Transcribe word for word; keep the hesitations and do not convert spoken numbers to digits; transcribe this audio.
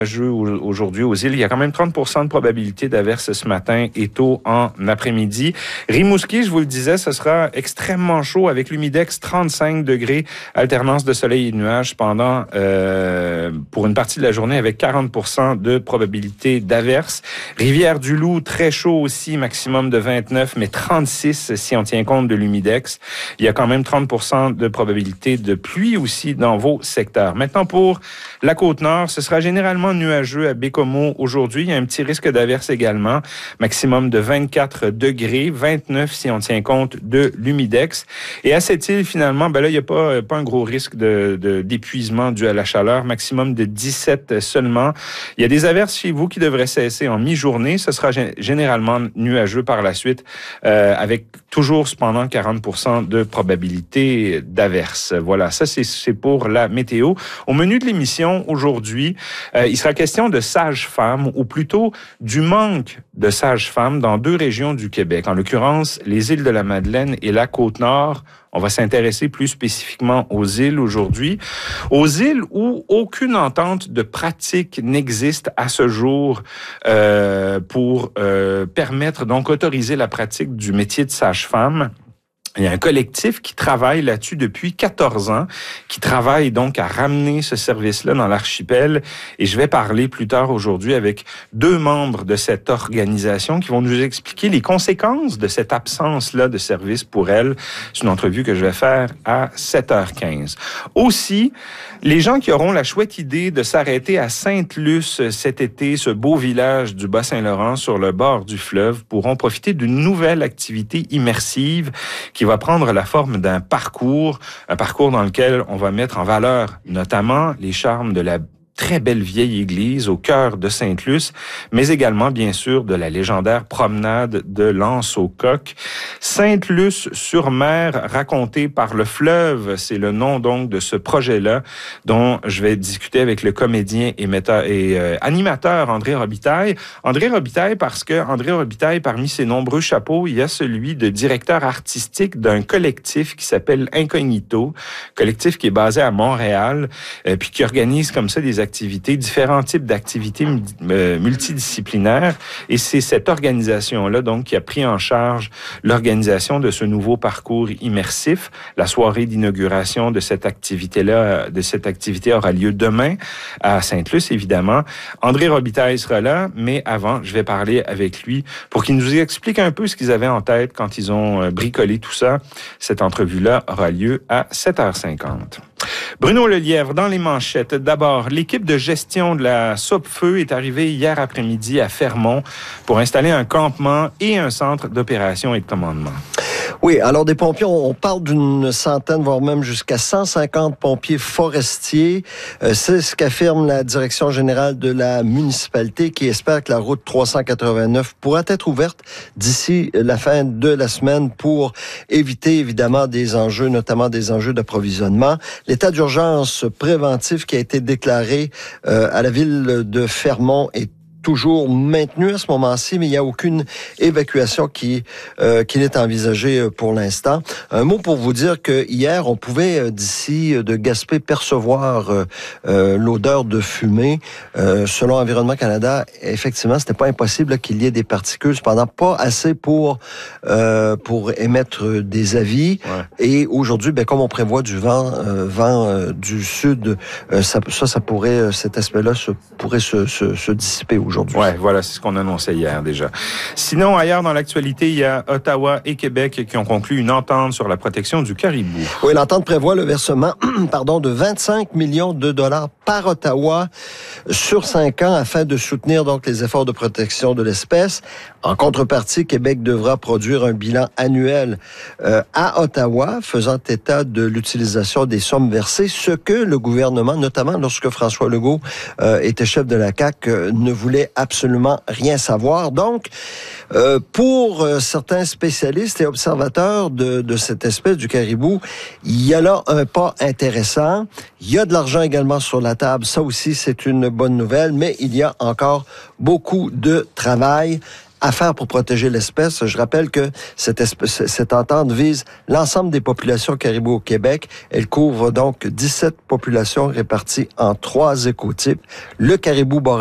Jeu aujourd'hui aux îles. Il y a quand même trente pour cent de probabilité d'averse ce matin et tôt en après-midi. Rimouski, je vous le disais, ce sera extrêmement chaud avec l'humidex trente-cinq degrés, alternance de soleil et de nuages pendant euh, pour une partie de la journée avec quarante pour cent de probabilité d'averse. Rivière-du-Loup, très chaud aussi, maximum de vingt-neuf, mais trente-six si on tient compte de l'humidex. Il y a quand même trente pour cent de probabilité de pluie aussi dans vos secteurs. Maintenant, pour la Côte-Nord, ce sera généralement nuageux à Bécomo aujourd'hui. Il y a un petit risque d'averse également. Maximum de vingt-quatre degrés, vingt-neuf si on tient compte de l'humidex. Et à cette île, finalement, ben là, il n'y a pas, pas un gros risque de, de, d'épuisement dû à la chaleur. Maximum de dix-sept seulement. Il y a des averses chez vous qui devraient cesser en mi-journée. Ce sera g- généralement nuageux par la suite, euh, avec toujours cependant quarante pour cent de probabilité d'averse. Voilà, ça c'est, c'est pour la météo. Au menu de l'émission aujourd'hui, euh, il sera question de sages-femmes, ou plutôt du manque de sages-femmes dans deux régions du Québec, en l'occurrence les îles de la Madeleine et la Côte-Nord. On va s'intéresser plus spécifiquement aux îles aujourd'hui. Aux îles où aucune entente de pratique n'existe à ce jour euh, pour euh, permettre, donc autoriser la pratique du métier de sage-femme. Il y a un collectif qui travaille là-dessus depuis quatorze ans, qui travaille donc à ramener ce service-là dans l'archipel. Et je vais parler plus tard aujourd'hui avec deux membres de cette organisation qui vont nous expliquer les conséquences de cette absence-là de service pour elles. C'est une entrevue que je vais faire à sept heures quinze. Aussi, les gens qui auront la chouette idée de s'arrêter à Sainte-Luce cet été, ce beau village du Bas-Saint-Laurent sur le bord du fleuve, pourront profiter d'une nouvelle activité immersive qui va prendre la forme d'un parcours, un parcours dans lequel on va mettre en valeur notamment les charmes de la très belle vieille église au cœur de Sainte-Luce, mais également, bien sûr, de la légendaire promenade de l'Anse au Coq. Sainte-Luce-sur-Mer, racontée par le fleuve, c'est le nom donc de ce projet-là, dont je vais discuter avec le comédien et, metteur, et euh, animateur André Robitaille. André Robitaille, parce que André Robitaille, parmi ses nombreux chapeaux, il y a celui de directeur artistique d'un collectif qui s'appelle Incognito, collectif qui est basé à Montréal, euh, puis qui organise comme ça des activités, différents types d'activités euh, multidisciplinaires. Et c'est cette organisation-là, donc, qui a pris en charge l'organisation de ce nouveau parcours immersif. La soirée d'inauguration de cette activité-là, de cette activité aura lieu demain à Sainte-Luce, évidemment. André Robitaille sera là, mais avant, je vais parler avec lui pour qu'il nous explique un peu ce qu'ils avaient en tête quand ils ont bricolé tout ça. Cette entrevue-là aura lieu à sept heures cinquante. Bruno Lelièvre, dans les manchettes. D'abord, l'équipe de gestion de la Sopfeu est arrivée hier après-midi à Fermont pour installer un campement et un centre d'opération et de commandement. Oui, alors des pompiers, on parle d'une centaine, voire même jusqu'à cent cinquante pompiers forestiers. Euh, c'est ce qu'affirme la direction générale de la municipalité qui espère que la route trois cent quatre-vingt-neuf pourra être ouverte d'ici la fin de la semaine pour éviter évidemment des enjeux, notamment des enjeux d'approvisionnement. L'état d'urgence préventif qui a été déclaré euh, à la ville de Fermont est toujours maintenu à ce moment-ci, mais il n'y a aucune évacuation qui euh, qui n'est envisagée pour l'instant. Un mot pour vous dire que hier, on pouvait d'ici de Gaspé percevoir euh, euh, l'odeur de fumée. Euh, selon Environnement Canada, effectivement, c'était pas impossible là, qu'il y ait des particules, cependant pas assez pour euh, pour émettre des avis. Ouais. Et aujourd'hui, ben comme on prévoit du vent euh, vent euh, du sud, euh, ça, ça ça pourrait cet aspect-là se, pourrait se, se, se dissiper aujourd'hui. Oui, voilà, c'est ce qu'on annonçait hier déjà. Sinon, ailleurs dans l'actualité, il y a Ottawa et Québec qui ont conclu une entente sur la protection du caribou. Oui, l'entente prévoit le versement pardon, de vingt-cinq millions de dollars par Ottawa sur cinq ans afin de soutenir donc les efforts de protection de l'espèce. En contrepartie, Québec devra produire un bilan annuel euh, à Ottawa faisant état de l'utilisation des sommes versées, ce que le gouvernement, notamment lorsque François Legault euh, était chef de la C A Q, euh, ne voulait absolument rien savoir. Donc, euh, pour euh, certains spécialistes et observateurs de, de cette espèce du caribou, il y a là un pas intéressant. Il y a de l'argent également sur la table. Ça aussi, c'est une bonne nouvelle, mais il y a encore beaucoup de travail à faire pour protéger l'espèce. Je rappelle que cette, espèce, cette entente vise l'ensemble des populations caribou au Québec. Elle couvre donc dix-sept populations réparties en trois écotypes. Le caribou boréal